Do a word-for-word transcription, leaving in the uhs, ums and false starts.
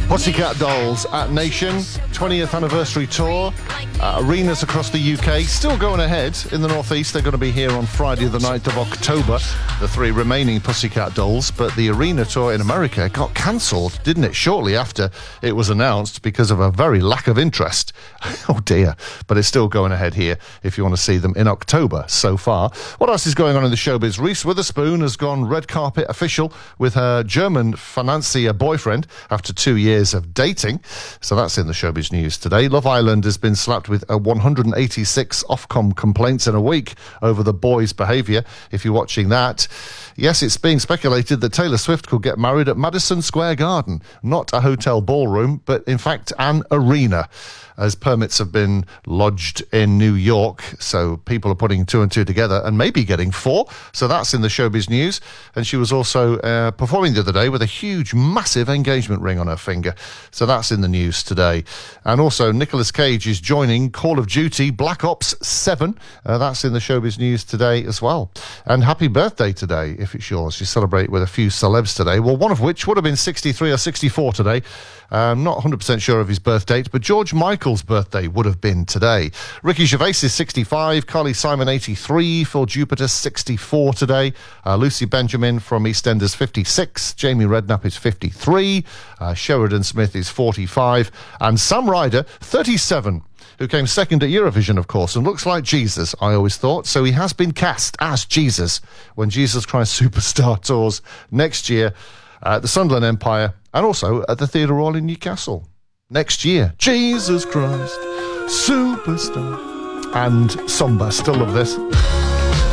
Pussycat Dolls at Nation, twentieth anniversary tour. Uh, arenas across the U K still going ahead. In the northeast, they're going to be here on Friday the ninth of October, the three remaining Pussycat Dolls, but the arena tour in America got cancelled, didn't it, shortly after it was announced because of a very lack of interest. Oh dear, but it's still going ahead here if you want to see them in October so far. What else is going on in the showbiz? Reese Witherspoon has gone red carpet official with her German financier boyfriend after two years of dating, so that's in the showbiz news today. Love Island has been slapped with a one hundred eighty-six Ofcom complaints in a week over the boys' behaviour, if you're watching that. Yes, it's being speculated that Taylor Swift could get married at Madison Square Garden, not a hotel ballroom, but in fact an arena, as permits have been lodged in New York. So people are putting two and two together and maybe getting four. So that's in the showbiz news. And she was also uh, performing the other day with a huge, massive engagement ring on her finger. So that's in the news today. And also Nicolas Cage is joining Call of Duty Black Ops seven. Uh, that's in the showbiz news today as well. And happy birthday today, if it's yours. You celebrate with a few celebs today. Well, one of which would have been sixty-three or sixty-four today. I'm not one hundred percent sure of his birth date, but George Michael's birthday would have been today. Ricky Gervais is sixty-five, Carly Simon eighty-three, Phil Jupiter sixty-four today, uh, Lucy Benjamin from EastEnders fifty-six, Jamie Redknapp is fifty-three, uh, Sheridan Smith is forty-five, and Sam Ryder thirty-seven, who came second at Eurovision, of course, and looks like Jesus, I always thought. So he has been cast as Jesus when Jesus Christ Superstar tours next year at the Sunderland Empire and also at the Theatre Royal in Newcastle next year. Jesus Christ Superstar. And Samba, still love this.